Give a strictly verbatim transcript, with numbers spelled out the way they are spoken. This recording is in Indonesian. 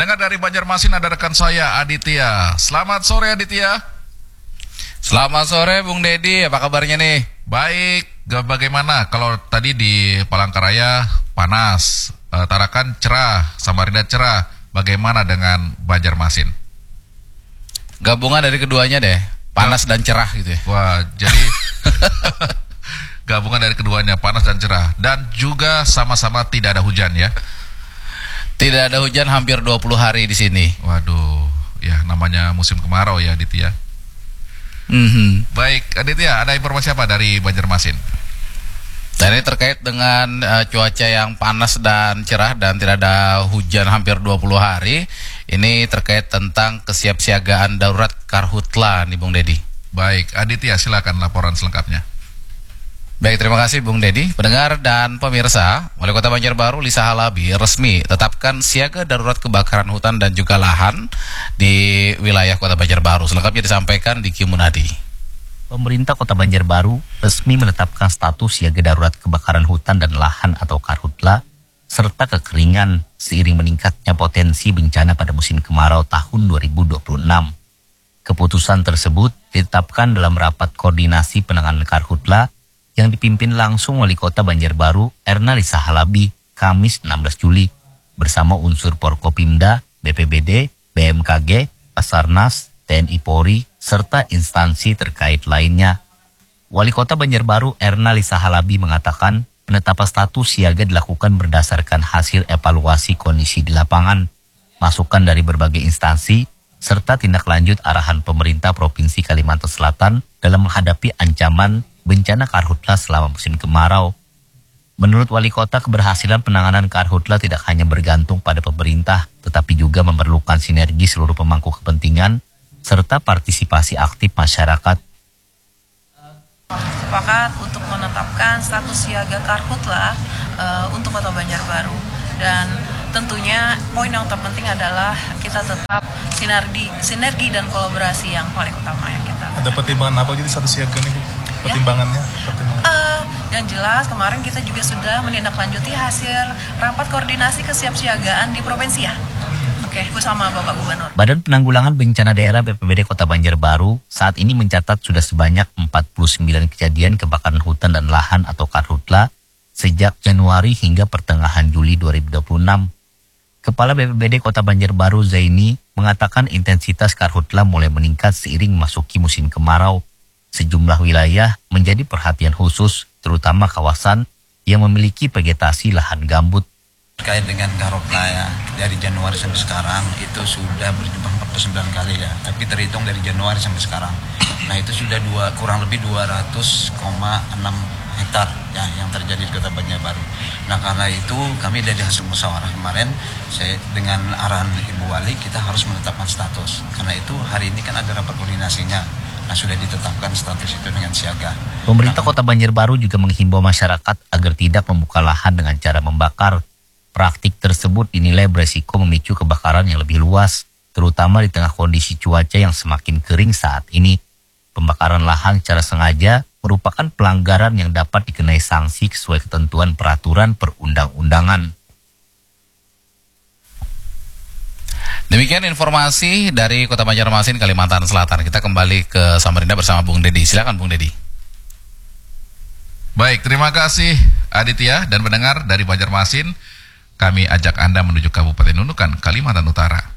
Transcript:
Pendengar dari Banjarmasin, ada rekan saya Aditya. Selamat sore Aditya. Selamat sore Bung Dedi, apa kabarnya nih? Baik, bagaimana kalau tadi di Palangkaraya panas, e, Tarakan cerah, Samarinda cerah. Bagaimana dengan Banjarmasin? Gabungan dari keduanya deh, panas dan cerah gitu ya. Wah, jadi gabungan dari keduanya, panas dan cerah. Dan juga sama-sama tidak ada hujan ya. Tidak ada hujan hampir dua puluh hari di sini. Waduh, ya namanya musim kemarau ya Aditya. Mm-hmm. Baik, Aditya, ada informasi apa dari Banjarmasin? Dan ini terkait dengan uh, cuaca yang panas dan cerah dan tidak ada hujan hampir dua puluh hari. Ini terkait tentang kesiapsiagaan darurat Karhutla nih Bung Dedi. Baik, Aditya silakan laporan selengkapnya. Baik, terima kasih Bung Dedi. Pendengar dan pemirsa, Wali Kota Banjarbaru Lisa Halabi resmi tetapkan siaga darurat kebakaran hutan dan juga lahan di wilayah Kota Banjarbaru. Selengkapnya disampaikan di Q Munadi. Pemerintah Kota Banjarbaru resmi menetapkan status siaga darurat kebakaran hutan dan lahan atau Karhutla serta kekeringan seiring meningkatnya potensi bencana pada musim kemarau tahun dua ribu dua puluh enam. Keputusan tersebut ditetapkan dalam rapat koordinasi penanganan Karhutla yang dipimpin langsung Wali Kota Banjarbaru Erna Lisa Halabi Kamis enam belas Juli bersama unsur Porkopimda, B P B D, B M K G, Basarnas, T N I Polri, serta instansi terkait lainnya. Wali Kota Banjarbaru Erna Lisa Halabi mengatakan penetapan status siaga dilakukan berdasarkan hasil evaluasi kondisi di lapangan, masukan dari berbagai instansi, serta tindak lanjut arahan pemerintah Provinsi Kalimantan Selatan dalam menghadapi ancaman bencana Karhutla selama musim kemarau. Menurut Wali Kota, keberhasilan penanganan Karhutla tidak hanya bergantung pada pemerintah, tetapi juga memerlukan sinergi seluruh pemangku kepentingan serta partisipasi aktif masyarakat. Sepakat untuk menetapkan status siaga Karhutla uh, untuk Kota Banjarbaru, dan tentunya poin yang terpenting adalah kita tetap sinergi, sinergi dan kolaborasi yang paling utama yang kita. Ada pertimbangan apa jadi status siaga nih Bu? Pertimbangannya? Pertimbangan. Uh, yang jelas kemarin kita juga sudah menindaklanjuti hasil rapat koordinasi kesiapsiagaan di provinsi ya. Oke, bersama Bapak Gubernur. Badan Penanggulangan Bencana Daerah B P B D Kota Banjarbaru saat ini mencatat sudah sebanyak empat puluh sembilan kejadian kebakaran hutan dan lahan atau Karhutla sejak Januari hingga pertengahan Juli dua ribu dua puluh enam. Kepala B P B D Kota Banjarbaru Zaini mengatakan intensitas Karhutla mulai meningkat seiring memasuki musim kemarau. Sejumlah wilayah menjadi perhatian khusus, terutama kawasan yang memiliki vegetasi lahan gambut. Terkait dengan Karhutla ya, dari Januari sampai sekarang itu sudah berjumlah empat puluh sembilan kali ya, tapi terhitung dari Januari sampai sekarang. Nah itu sudah dua, kurang lebih dua ratus koma enam hektar ya yang terjadi di Kota Banjarbaru. Nah karena itu kami dari hasil musyawarah kemarin, saya dengan arahan Ibu Wali kita harus menetapkan status. Karena itu hari ini kan ada rapat koordinasinya. Nah, sudah ditetapkan status itu dengan siaga. Pemerintah Kota Banjarbaru juga menghimbau masyarakat agar tidak membuka lahan dengan cara membakar. Praktik tersebut dinilai beresiko memicu kebakaran yang lebih luas, terutama di tengah kondisi cuaca yang semakin kering saat ini. Pembakaran lahan secara sengaja merupakan pelanggaran yang dapat dikenai sanksi sesuai ketentuan peraturan perundang-undangan. Demikian informasi dari Kota Banjarmasin, Kalimantan Selatan. Kita kembali ke Samarinda bersama Bung Dedi. Silakan Bung Dedi. Baik, terima kasih Aditya dan pendengar dari Banjarmasin. Kami ajak Anda menuju Kabupaten Nunukan, Kalimantan Utara.